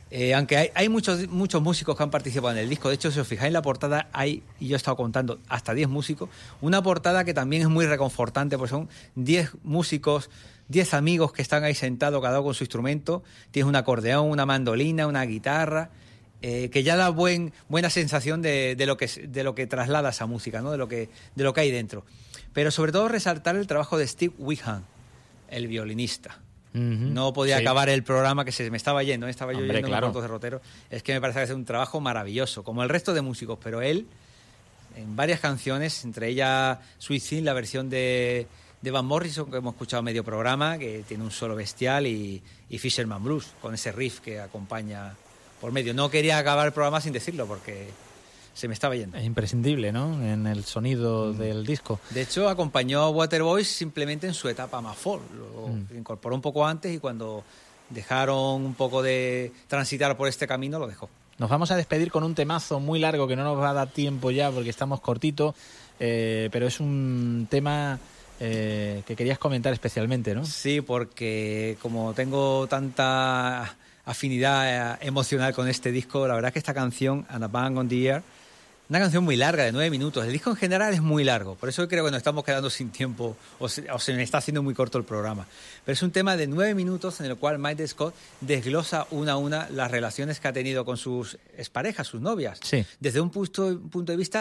Aunque hay muchos músicos que han participado en el disco. De hecho, si os fijáis en la portada, y yo he estado contando hasta 10 músicos. Una portada que también es muy reconfortante, porque son 10 músicos, 10 amigos que están ahí sentados, cada uno con su instrumento. Tienes un acordeón, una mandolina, una guitarra, que ya da buena sensación de lo que traslada esa música, ¿no? de lo que hay dentro. Pero sobre todo resaltar el trabajo de Steve Wickham, el violinista. No podía acabar el programa, que se me estaba yendo, estaba yo yendo con dos derroteros. Es que me parece que hace un trabajo maravilloso, como el resto de músicos, pero él, en varias canciones, entre ellas Sweet Thing, la versión de Van Morrison, que hemos escuchado medio programa, que tiene un solo bestial, y Fisherman Blues, con ese riff que acompaña por medio. No quería acabar el programa sin decirlo, porque se me estaba yendo. Es imprescindible, ¿no?, en el sonido del disco. De hecho, acompañó a Waterboys simplemente en su etapa más folk. Lo incorporó un poco antes, y cuando dejaron un poco de transitar por este camino, lo dejó. Nos vamos a despedir con un temazo muy largo que no nos va a dar tiempo ya porque estamos cortitos, pero es un tema que querías comentar especialmente, ¿no? Sí, porque como tengo tanta afinidad emocional con este disco, la verdad es que esta canción, And a Bang on the Air, una canción muy larga, de 9 minutos. El disco en general es muy largo, por eso creo que nos estamos quedando sin tiempo, o se me está haciendo muy corto el programa. Pero es un tema de 9 minutos en el cual Mike Scott desglosa una a una las relaciones que ha tenido con sus exparejas, sus novias. Sí. Desde un punto de vista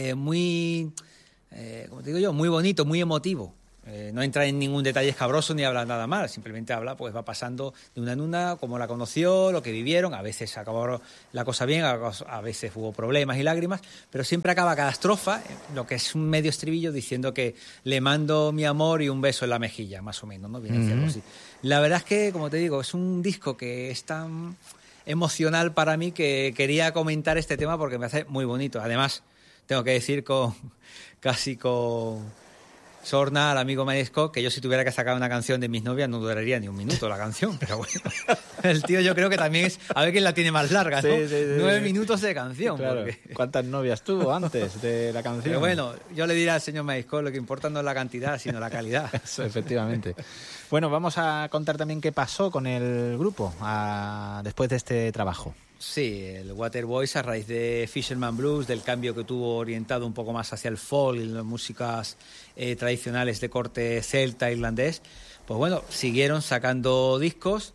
muy, como te digo yo, muy bonito, muy emotivo. No entra en ningún detalle escabroso ni habla nada mal, simplemente habla, pues va pasando de una en una, cómo la conoció, lo que vivieron. A veces acabó la cosa bien, a veces hubo problemas y lágrimas, pero siempre acaba cada estrofa, lo que es un medio estribillo, diciendo que le mando mi amor y un beso en la mejilla, más o menos, ¿no? Viene a decir algo así. La verdad es que, como te digo, es un disco que es tan emocional para mí que quería comentar este tema porque me hace muy bonito. Además, tengo que decir casi con sorna al amigo Mike Scott, que yo, si tuviera que sacar una canción de mis novias, no duraría ni un minuto la canción, pero bueno, el tío yo creo que también es a ver quién la tiene más larga, ¿no? Sí. 9 minutos de canción. Claro. Porque... ¿Cuántas novias tuvo antes de la canción? Pero bueno, yo le diré al señor Mike Scott, lo que importa no es la cantidad, sino la calidad. Eso, efectivamente. Bueno, vamos a contar también qué pasó con el grupo después de este trabajo. Sí, el Waterboys, a raíz de Fisherman Blues, del cambio que tuvo orientado un poco más hacia el folk y las músicas tradicionales de corte celta, irlandés, pues bueno, siguieron sacando discos,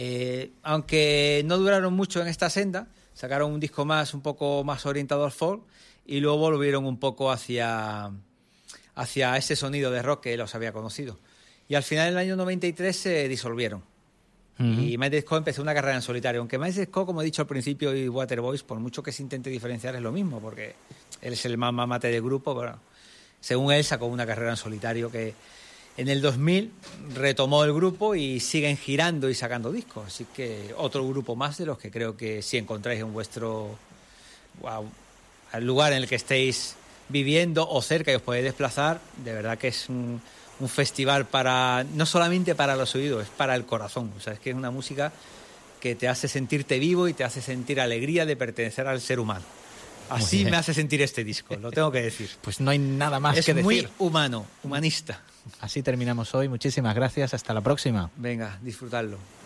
aunque no duraron mucho en esta senda. Sacaron un disco un poco más orientado al folk, y luego volvieron un poco hacia ese sonido de rock que los había conocido. Y al final, en el año 93, se disolvieron. Y Mike Scott empezó una carrera en solitario, aunque Mike Scott, como he dicho al principio, y Waterboys, por mucho que se intente diferenciar, es lo mismo, porque él es el más mamate del grupo, pero según él sacó una carrera en solitario que en el 2000 retomó el grupo y siguen girando y sacando discos. Así que otro grupo más de los que creo que si encontráis en vuestro al lugar en el que estéis viviendo o cerca y os podéis desplazar, de verdad que es un festival no solamente para los oídos, es para el corazón. O sea, es que es una música que te hace sentirte vivo y te hace sentir alegría de pertenecer al ser humano. Así me hace sentir este disco, lo tengo que decir. Pues no hay nada más que decir. Es muy humano, humanista. Así terminamos hoy. Muchísimas gracias. Hasta la próxima. Venga, disfrutadlo.